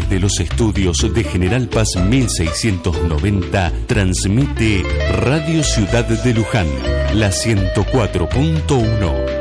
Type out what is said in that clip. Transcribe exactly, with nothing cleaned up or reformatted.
Desde los estudios de General Paz mil seiscientos noventa, transmite Radio Ciudad de Luján, la ciento cuatro punto uno.